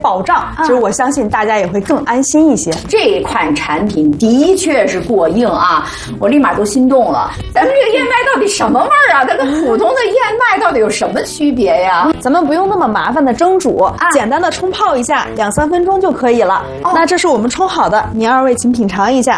保障，其实我相信大家也会更安心一些。 这款产品的确是过硬啊，我立马都心动了。咱们这个燕麦到底什么味儿啊？它跟普通的燕麦到底有什么区别呀？ 咱们不用那么麻烦的蒸煮，简单的冲泡一下，2-3分钟就可以了。那这是我们冲好的，您二位请品尝一下。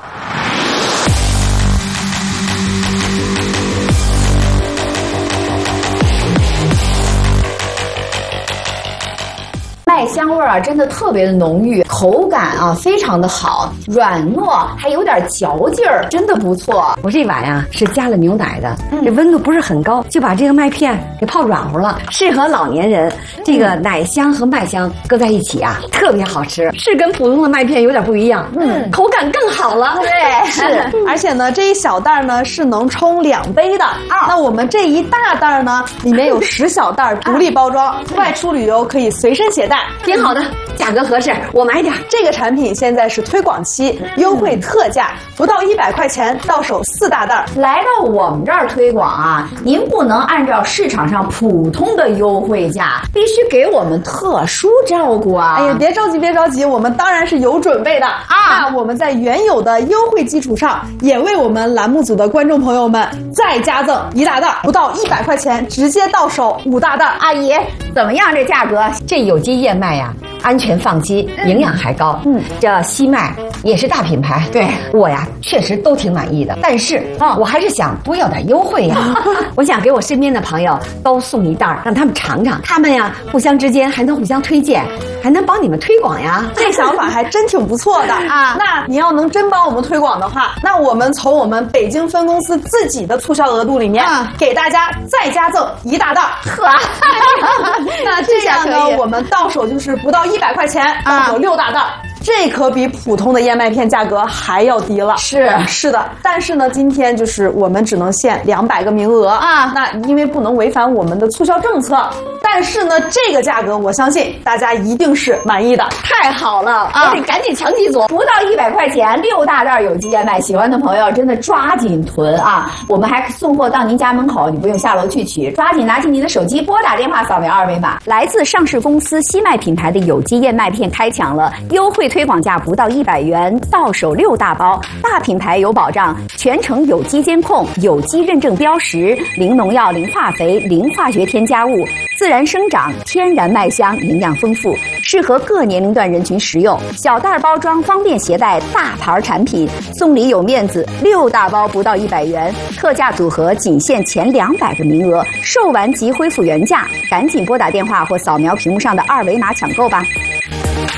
麦香味儿啊，真的特别的浓郁，口感啊非常的好，软糯，还有点嚼劲儿，真的不错。 我这碗呀是加了牛奶的，这温度不是很高，就把这个麦片给泡软乎了，适合老年人。这个奶香和麦香搁在一起啊，特别好吃，是跟普通的麦片有点不一样，口感更好了。 对， 是，而且呢，这一小袋呢是能冲2杯的。那我们这一大袋呢，里面有10小袋独立包装，外出旅游可以随身携带。 挺好的，价格合适，我买点。 这个产品现在是推广期，优惠特价，不到100块钱，到手4大袋。 来到我们这儿推广啊，您不能按照市场上普通的优惠价，必须给我们特殊照顾啊！ 哎呀，别着急，别着急，我们当然是有准备的啊！那我们在原有的优惠基础上，也为我们栏目组的观众朋友们再加赠1大袋，不到100块钱，直接到手5大袋。 阿姨，怎么样？这价格？ 这有机燕麦呀，安全放心，营养还高。这西麦也是大品牌， 对我呀确实都挺满意的。但是我还是想多要点优惠呀。我想给我身边的朋友都送1袋，让他们尝尝，他们呀互相之间还能互相推荐，还能帮你们推广呀。 这想法还真挺不错的啊！那你要能真帮我们推广的话，那我们从我们北京分公司自己的促销额度里面，给大家再加赠1大袋。 呵， 那这样呢，我们到手就是不到100块钱，到手6大袋。这可比普通的燕麦片价格还要低了。是的，但是呢，今天就是我们只能限200个名额啊。那因为不能违反我们的促销政策，但是呢，这个价格我相信大家一定是满意的。 太好了啊！我得赶紧抢几组，不到100块钱6大袋有机燕麦，喜欢的朋友真的抓紧囤啊！我们还送货到您家门口，你不用下楼去取，抓紧拿起您的手机，拨打电话，扫描2维码。来自上市公司西麦品牌的有机燕麦片开抢了，优惠推广价不到100元，到手6大包，大品牌有保障，全程有机监控，有机认证标识，零农药、零化肥、零化学添加物，自然生长，天然麦香，营养丰富，适合各年龄段人群食用。小袋包装方便携带，大牌产品，送礼有面子，6大包不到100元，特价组合仅限前200个名额，售完即恢复原价，赶紧拨打电话或扫描屏幕上的2维码抢购吧。